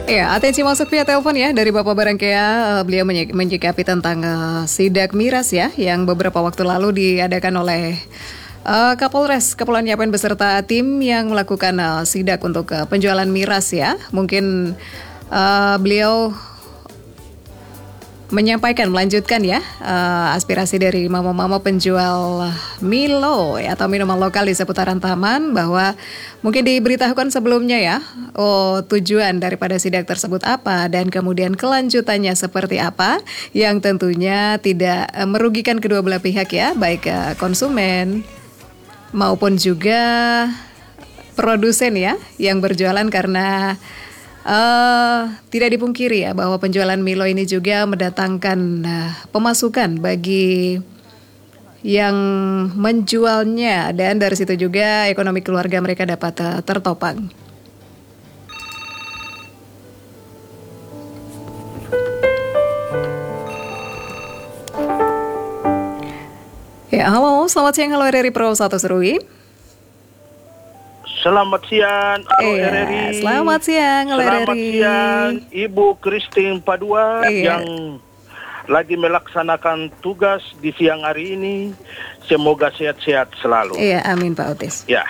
Ya, atensi masuk via telepon ya dari Bapak Barangkaya. Beliau menyikapi tentang sidak miras ya yang beberapa waktu lalu diadakan oleh Kapolres Kepulauan Yapen beserta tim yang melakukan sidak untuk penjualan miras ya. Mungkin beliau melanjutkan ya aspirasi dari mama-mama penjual Milo ya, atau minuman lokal di seputaran taman, bahwa mungkin diberitahukan sebelumnya ya tujuan daripada sidak tersebut apa dan kemudian kelanjutannya seperti apa, yang tentunya tidak merugikan kedua belah pihak ya, baik konsumen maupun juga produsen ya yang berjualan, karena tidak dipungkiri ya bahwa penjualan Milo ini juga mendatangkan pemasukan bagi yang menjualnya, dan dari situ juga ekonomi keluarga mereka dapat tertopang. Ya, halo, selamat siang. Halo RRI Pro 1 Serui. Selamat siang, RRI. Selamat siang, Selamat siang, Ibu Christine Padua yang lagi melaksanakan tugas di siang hari ini. Semoga sehat-sehat selalu. Iya, amin Pak Otis. Ya,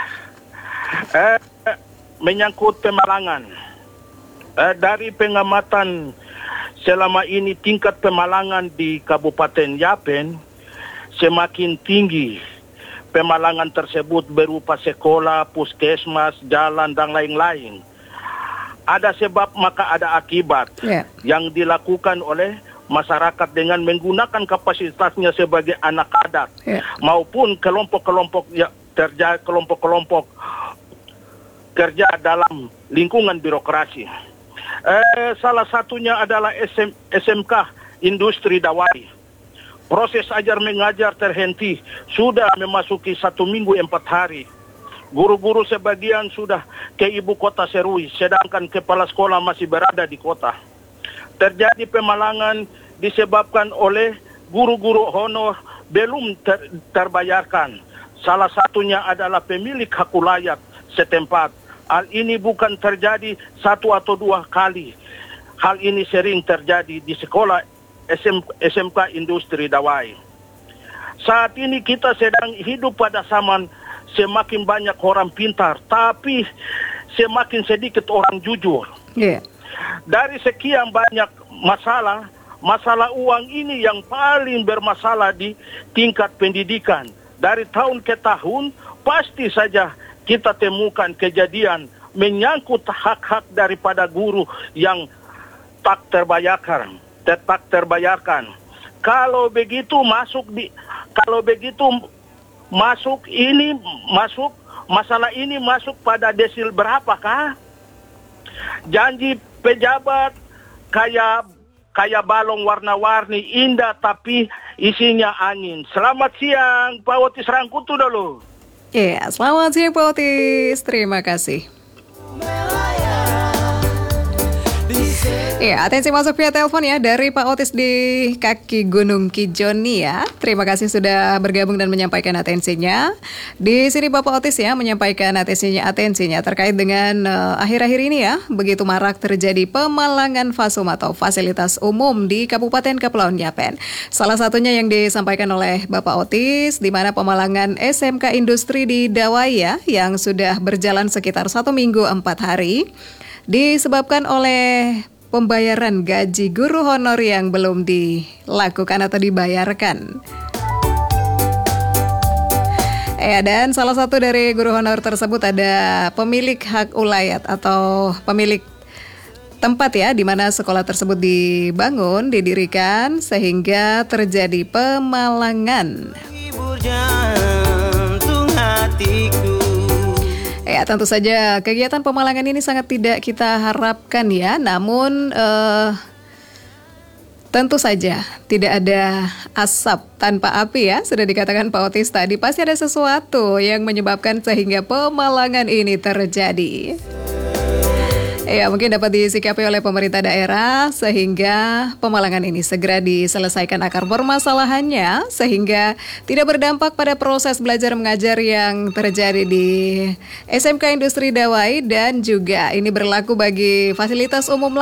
menyangkut pemalangan. Dari pengamatan selama ini tingkat pemalangan di Kabupaten Yapen semakin tinggi. Pemalangan tersebut berupa sekolah, puskesmas, jalan, dan lain-lain. Ada sebab maka ada akibat yang dilakukan oleh masyarakat dengan menggunakan kapasitasnya sebagai anak adat maupun kelompok-kelompok kelompok-kelompok kerja dalam lingkungan birokrasi. Salah satunya adalah SMK Industri Dawai. Proses ajar mengajar terhenti, sudah memasuki 1 minggu 4 hari. Guru-guru sebagian sudah ke ibu kota Serui, sedangkan kepala sekolah masih berada di kota. Terjadi pemalangan disebabkan oleh guru-guru honor belum terbayarkan. Salah satunya adalah pemilik hak ulayat setempat. Hal ini bukan terjadi 1 atau 2 kali. Hal ini sering terjadi di sekolah SMK Industri Dawai. Saat ini kita sedang hidup pada zaman semakin banyak orang pintar, tapi semakin sedikit orang jujur. Dari sekian banyak masalah uang ini yang paling bermasalah di tingkat pendidikan. Dari tahun ke tahun pasti saja kita temukan kejadian menyangkut hak-hak daripada guru yang tak terbayarkan. Kalau begitu masalah ini masuk pada desil berapakah? Janji pejabat kayak balong warna-warni indah tapi isinya angin. Selamat siang Pak Otis Rangkutu dulu. Iya, selamat siang Pak Otis. Terima kasih. Ya, atensi masuk via telepon ya dari Pak Otis di kaki Gunung Kijoni ya. Terima kasih sudah bergabung dan menyampaikan atensinya. Di sini Bapak Otis ya menyampaikan atensinya terkait dengan akhir-akhir ini ya, begitu marak terjadi pemalangan fasum atau fasilitas umum di Kabupaten Kepulauan Yapen. Salah satunya yang disampaikan oleh Bapak Otis, di mana pemalangan SMK Industri di Dawai ya, yang sudah berjalan sekitar 1 minggu 4 hari, disebabkan oleh pembayaran gaji guru honor yang belum dilakukan atau dibayarkan. Dan salah satu dari guru honor tersebut ada pemilik hak ulayat atau pemilik tempat ya, di mana sekolah tersebut didirikan sehingga terjadi pemalangan. Ya, tentu saja kegiatan pemalangan ini sangat tidak kita harapkan ya. Namun tentu saja tidak ada asap tanpa api ya. Sudah dikatakan Pak Otis tadi, pasti ada sesuatu yang menyebabkan sehingga pemalangan ini terjadi. Ya, mungkin dapat disikapi oleh pemerintah daerah sehingga pemalangan ini segera diselesaikan akar permasalahannya sehingga tidak berdampak pada proses belajar mengajar yang terjadi di SMK Industri Dawai, dan juga ini berlaku bagi fasilitas umum